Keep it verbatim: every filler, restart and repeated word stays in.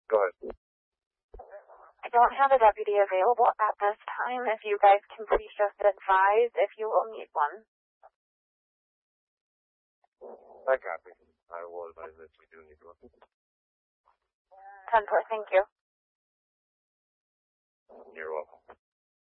Go ahead. I don't have a deputy available at this time. If you guys can please just advise if you will need one. I copy. I will advise that we do need one. ten four, thank you. You're welcome.